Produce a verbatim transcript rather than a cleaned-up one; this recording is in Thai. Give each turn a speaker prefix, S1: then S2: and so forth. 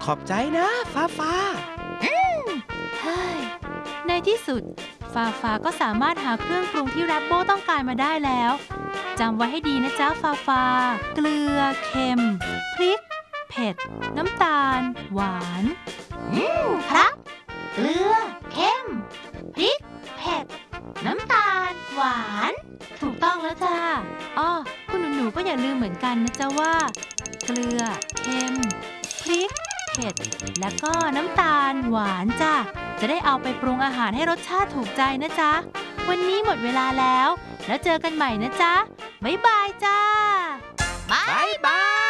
S1: ขอบใจนะฟ้าฟ้า
S2: เฮ้ยในที่สุดฟาฟาก็สามารถหาเครื่องปรุงที่แรปโบ้ต้องการมาได้แล้วจำไว้ให้ดีนะจ๊ะฟาฟาเกลือเค็มพริกเผ็ดน้ำตาลหวาน
S3: อืมครับเกลือเค็มพริกเผ็ดน้ำตาลหวาน
S2: ถูกต้องแล้วจ้าอ้อคุณหนูๆก็อย่าลืมเหมือนกันนะจ๊ะว่าเกลือเค็มพริกเผ็ดแล้วก็น้ำตาลหวานจ้าจะได้เอาไปปรุงอาหารให้รสชาติถูกใจนะจ๊ะวันนี้หมดเวลาแล้วแล้วเจอกันใหม่นะจ๊ะบ๊ายบายจ้า
S3: บ๊ายบาย